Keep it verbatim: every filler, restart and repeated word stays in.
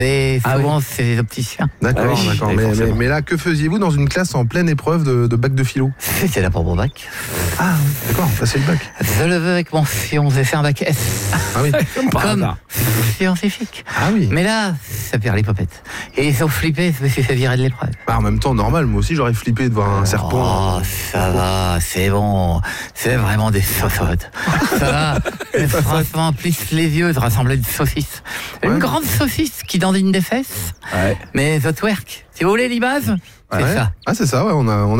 Et Ah souvent, oui. c'est les opticiens. D'accord, Ah oui, d'accord. oui, Mais, forcément. mais, mais là, que faisiez-vous dans une classe en pleine épreuve de, de bac de philo? C'était là pour mon bac. Ah, d'accord, passez le bac. Je le veux avec mon fion, j'ai fait un bac S. Ah oui. Par Comme hasard. scientifique. Ah oui. Mais là, ça perd les popettes. Et ils sont flippés, je me suis fait virer de l'épreuve. Bah, en même temps, normal, moi aussi j'aurais flippé de voir un serpent. Oh, ça va, c'est bon. C'est vraiment des sofotes. Ça va. Mais franchement, plus les yeux, ça ressemble à une saucisse. Une Ouais. grande saucisse qui dandine des fesses. Ouais. Mais The Twerk, si vous voulez l'image, c'est Ouais. ça. Ah, c'est ça, ouais, on a, on a